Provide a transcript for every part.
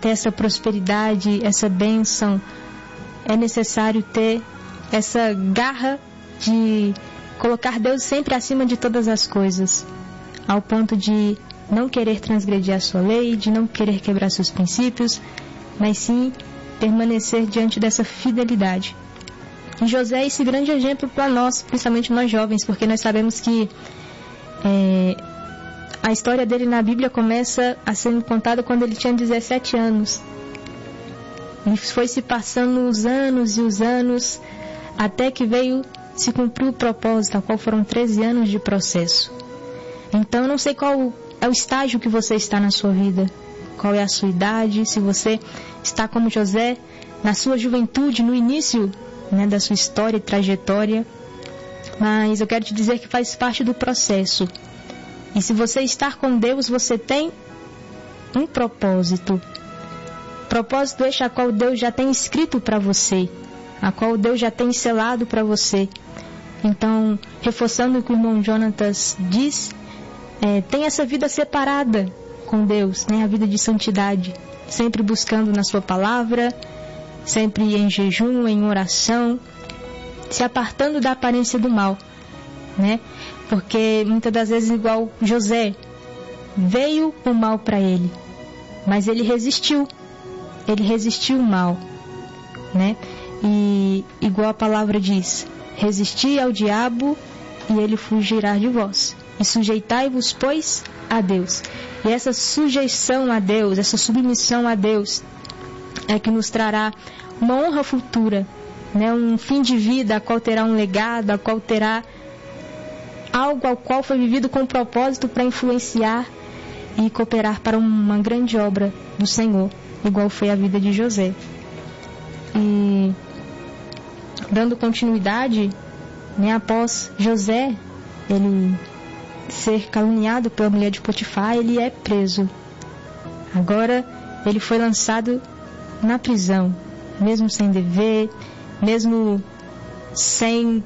ter essa prosperidade, essa bênção, é necessário ter essa garra de colocar Deus sempre acima de todas as coisas, ao ponto de não querer transgredir a sua lei, de não querer quebrar seus princípios, mas sim permanecer diante dessa fidelidade. E José é esse grande exemplo para nós, principalmente nós jovens, porque nós sabemos que a história dele na Bíblia começa a ser contada quando ele tinha 17 anos. E foi se passando os anos e os anos, até que veio se cumprir o propósito, ao qual foram 13 anos de processo. Então, eu não sei qual é o estágio que você está na sua vida, qual é a sua idade, se você está como José, na sua juventude, no início, né, da sua história e trajetória, mas eu quero te dizer que faz parte do processo. E se você estar com Deus, você tem um propósito este a qual Deus já tem escrito para você, a qual Deus já tem selado para você. Então, reforçando o que o irmão Jonatas diz, tem essa vida separada com Deus, né? A vida de santidade, sempre buscando na sua palavra, sempre em jejum, em oração, se apartando da aparência do mal, né? Porque muitas das vezes, igual José, veio o mal para ele, mas ele resistiu o mal, né? E igual a palavra diz, resisti ao diabo e ele fugirá de vós, e sujeitai-vos, pois, a Deus. E essa sujeição a Deus, essa submissão a Deus, é que nos trará uma honra futura, né? Um fim de vida, a qual terá um legado, a qual terá algo ao qual foi vivido com propósito para influenciar e cooperar para uma grande obra do Senhor, igual foi a vida de José. E dando continuidade, né, após José ele ser caluniado pela mulher de Potifar, ele é preso. Agora ele foi lançado na prisão, mesmo sem dever, mesmo sem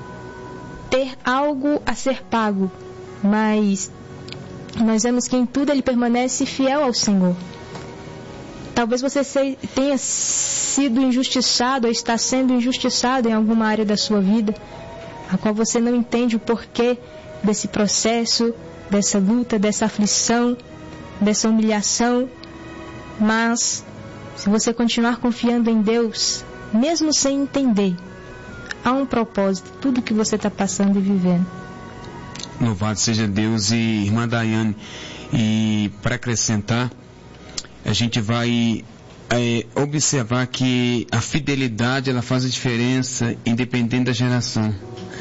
ter algo a ser pago, mas nós vemos que em tudo ele permanece fiel ao Senhor. Talvez você tenha sido injustiçado ou está sendo injustiçado em alguma área da sua vida, a qual você não entende o porquê desse processo, dessa luta, dessa aflição, dessa humilhação. Mas se você continuar confiando em Deus, mesmo sem entender, há um propósito, tudo que você está passando e vivendo. Louvado seja Deus. E irmã Daiane, e para acrescentar, a gente vai observar que a fidelidade ela faz a diferença independente da geração.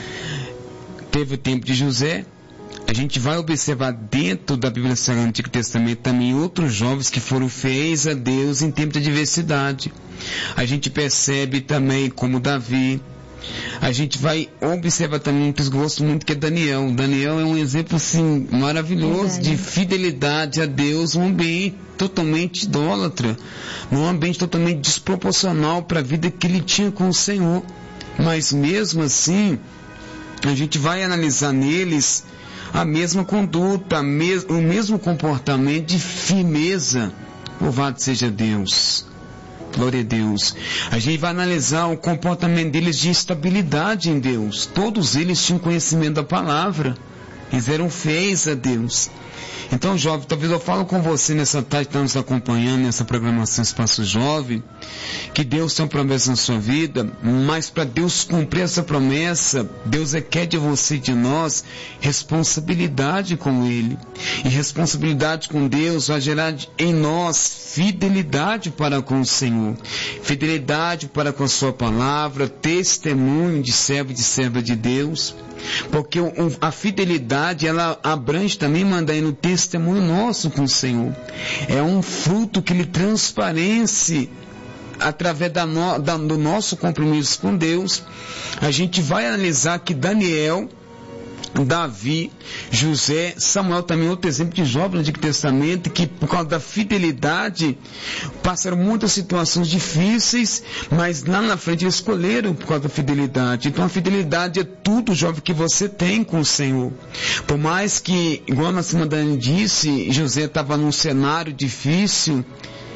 Teve o tempo de José, a gente vai observar dentro da Bíblia Sagrada do Antigo Testamento também outros jovens que foram fiéis a Deus em tempo de adversidade. A gente percebe também como Davi. A gente vai observar também, que eu gosto muito, que é Daniel. Daniel é um exemplo assim, maravilhoso de fidelidade a Deus, um ambiente totalmente idólatra, um ambiente totalmente desproporcional para a vida que ele tinha com o Senhor. Mas mesmo assim, a gente vai analisar neles a mesma conduta, o mesmo comportamento de firmeza. Louvado seja Deus. Glória a Deus. A gente vai analisar o comportamento deles de estabilidade em Deus. Todos eles tinham conhecimento da palavra. Eles eram fiéis a Deus. Então, jovem, talvez eu falo com você nessa tarde que está nos acompanhando nessa programação Espaço Jovem, que Deus tem uma promessa na sua vida, mas para Deus cumprir essa promessa, Deus requer de você e de nós responsabilidade com Ele. E responsabilidade com Deus vai gerar em nós fidelidade para com o Senhor, fidelidade para com a sua palavra, testemunho de servo e de serva de Deus. Porque a fidelidade, ela abrange também, manda aí no testemunho nosso com o Senhor. É um fruto que lhe transparece através do nosso compromisso com Deus. A gente vai analisar que Daniel, Davi, José, Samuel também, outro exemplo de jovem no Antigo Testamento, que por causa da fidelidade passaram muitas situações difíceis, mas lá na frente eles escolheram por causa da fidelidade. Então a fidelidade é tudo, jovem, que você tem com o Senhor. Por mais que, igual a nossa irmã Dani disse, José estava num cenário difícil,